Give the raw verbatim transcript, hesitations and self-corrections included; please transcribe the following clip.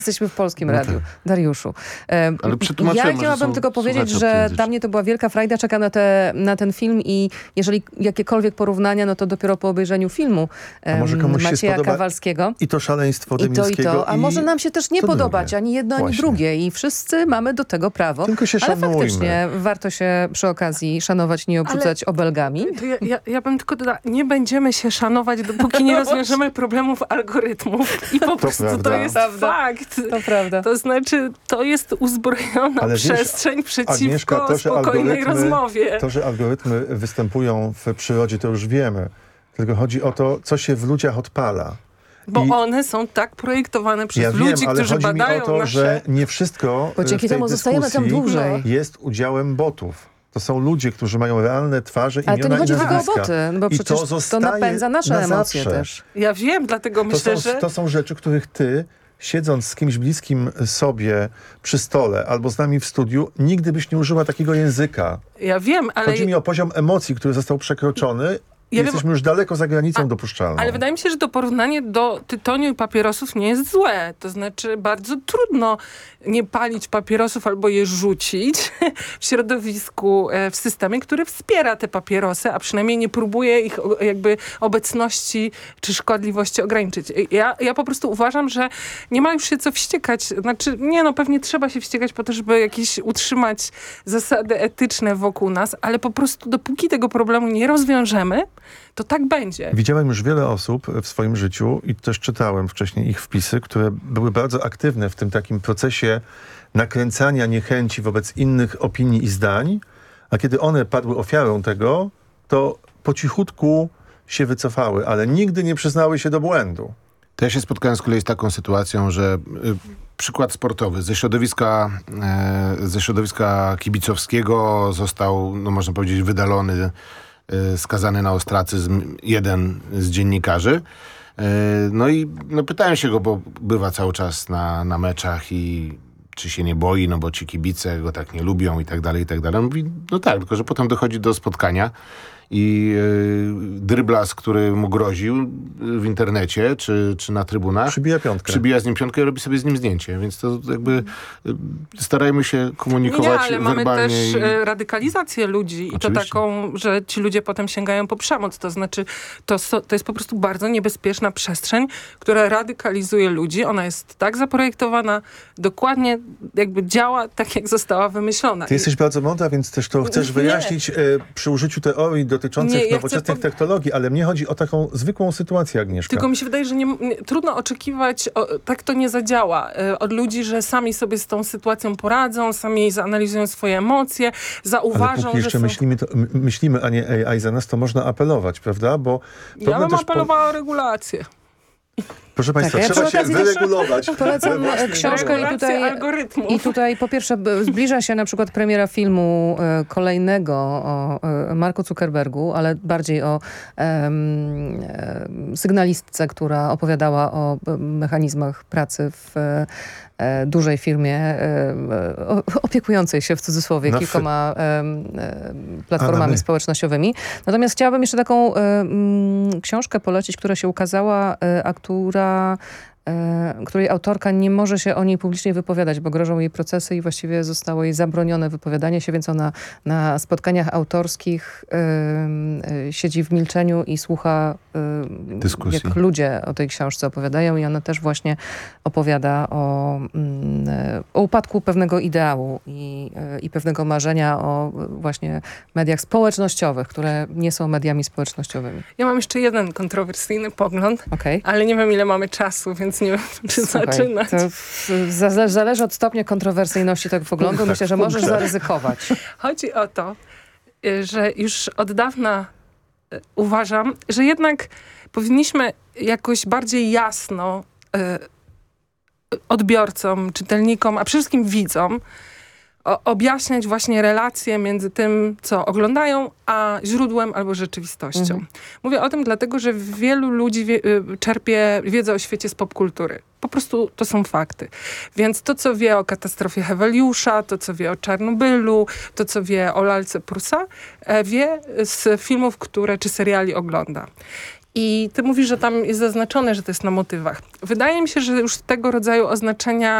Jesteśmy w Polskim No Radiu. tak. Dariuszu. E, Ale przetłumaczyłem, ja może chciałabym są tylko powiedzieć, słuchacze że obcojęzyczni. dla mnie to była wielka frajda. Czekam na, te, na ten film i jeżeli jakiekolwiek porównania, no to dopiero po obejrzeniu filmu A może komuś się Macieja spodoba Kawalskiego. I to szaleństwo I to, i Dymowskiego. to. A może nam się też nie to podobać drugie. ani jedno, ani Właśnie. drugie. I wszyscy mamy do tego prawo. Tylko się Ale szanujmy. faktycznie warto się przy okazji szanować, nie obrzucać obelgami. To ja, ja, ja bym tylko dodała, nie będziemy się szanować, dopóki nie rozwiążemy problemów algorytmów. I po prostu to, prawda. jest Prawda. fakt. To prawda. To znaczy, to jest uzbrojona Ale wiesz, przestrzeń przeciwko Agnieszka, to, że spokojnej algorytmy- rozmowie. To, że algorytmy występują w przyrodzie, to już wiemy. Tylko chodzi o to, co się w ludziach odpala. Bo I one są tak projektowane przez ja ludzi, wiem, ale którzy chodzi mi badają o to, nasze... że nie wszystko Bo w dzięki tej temu zostajemy tam dyskusji dłużej. jest udziałem botów. To są ludzie, którzy mają realne twarze, Ale to imiona nie chodzi i tylko o nazwiska. boty, bo I przecież to, to zostaje napędza nasze na emocje zawsze. też. Ja wiem, dlatego To myślę, są, że... to są rzeczy, których ty, siedząc z kimś bliskim sobie przy stole albo z nami w studiu, nigdy byś nie użyła takiego języka. Ja wiem, ale... Chodzi mi o poziom emocji, który został przekroczony. Ja Jesteśmy wiem- już daleko za granicą A- dopuszczalną. Ale wydaje mi się, że to porównanie do tytoniu i papierosów nie jest złe. To znaczy bardzo trudno nie palić papierosów albo je rzucić w środowisku, e, w systemie, który wspiera te papierosy, a przynajmniej nie próbuje ich o- jakby obecności czy szkodliwości ograniczyć. Ja, ja po prostu uważam, że nie ma już się co wściekać. Znaczy, nie no, pewnie trzeba się wściekać po to, żeby jakieś utrzymać zasady etyczne wokół nas, ale po prostu dopóki tego problemu nie rozwiążemy, to tak będzie. Widziałem już wiele osób w swoim życiu i też czytałem wcześniej ich wpisy, które były bardzo aktywne w tym takim procesie nakręcania niechęci wobec innych opinii i zdań, a kiedy one padły ofiarą tego, to po cichutku się wycofały, ale nigdy nie przyznały się do błędu. To ja się spotkałem z kolei z taką sytuacją, że y, przykład sportowy. Ze środowiska, e, ze środowiska kibicowskiego został, no można powiedzieć, wydalony, y, skazany na ostracyzm jeden z dziennikarzy. Y, no i no, pytałem się go, bo bywa cały czas na, na meczach i czy się nie boi, no bo ci kibice go tak nie lubią i tak dalej, i tak dalej. On mówi, no tak, tylko że potem dochodzi do spotkania i yy, dryblas, który mu groził w internecie czy, czy na trybunach, Przybija piątkę. przybija z nim piątkę i robi sobie z nim zdjęcie. Więc to jakby y, starajmy się Nie, komunikować nie, ale mamy werbalnie. też i... e, radykalizację ludzi i to Oczywiście. taką, że ci ludzie potem sięgają po przemoc. To znaczy, to, so- to jest po prostu bardzo niebezpieczna przestrzeń, która radykalizuje ludzi. Ona jest tak zaprojektowana, dokładnie jakby działa tak, jak została wymyślona. Ty jesteś bardzo mądra, więc też to chcesz Nie. wyjaśnić e, przy użyciu teorii dotyczących Nie, ja chcę nowoczesnych po- technologii, ale mnie chodzi o taką zwykłą sytuację, Agnieszka. Tylko mi się wydaje, że nie, nie, trudno oczekiwać, o, tak to nie zadziała, y, od ludzi, że sami sobie z tą sytuacją poradzą, sami zanalizują swoje emocje, Ale zauważą, póki jeszcze że są... myślimy, to, m- myślimy, a nie A I za nas, to można apelować, prawda? Bo Ja problem bym też po- apelowała o regulację. Proszę Państwa, Tak, ja trzeba przy się okazji też wyregulować. Polecam We własnej książkę drogę. i tutaj, algorytmów. i tutaj po pierwsze b- zbliża się na przykład premiera filmu e, kolejnego o e, Marku Zuckerbergu, ale bardziej o em, em, sygnalistce, która opowiadała o e, mechanizmach pracy w e, e, dużej firmie e, o, opiekującej się w cudzysłowie Na kilkoma em, em, platformami A, na my. społecznościowymi. Natomiast chciałabym jeszcze taką e, mm, książkę polecić, która się ukazała, e, a która e, której autorka nie może się o niej publicznie wypowiadać, bo grożą jej procesy i właściwie zostało jej zabronione wypowiadanie się, więc ona na spotkaniach autorskich e, e, siedzi w milczeniu i słucha, e, Dyskusji. jak ludzie o tej książce opowiadają i ona też właśnie opowiada o, mm, e, o upadku pewnego ideału i, e, i pewnego marzenia o e, właśnie mediach społecznościowych, które nie są mediami społecznościowymi. Ja mam jeszcze jeden kontrowersyjny pogląd, Okej? ale nie wiem, ile mamy czasu, więc nie wiem, czy Słuchaj, zaczynać. to w- zale- zależy od stopnia kontrowersyjności tego poglądu. Myślę, że możesz zaryzykować. Chodzi o to, y, że już od dawna y, uważam, że jednak powinniśmy jakoś bardziej jasno y, odbiorcom, czytelnikom, a przede wszystkim widzom o, objaśniać właśnie relacje między tym, co oglądają, a źródłem albo rzeczywistością. Mhm. Mówię o tym dlatego, że wielu ludzi wie, y, czerpie wiedzę o świecie z popkultury. Po prostu to są fakty. Więc to, co wie o katastrofie Heweliusza, to, co wie o Czarnobylu, to, co wie o lalce Prusa, e, wie z filmów, które, czy seriali ogląda. I ty mówisz, że tam jest zaznaczone, że to jest na motywach. Wydaje mi się, że już tego rodzaju oznaczenia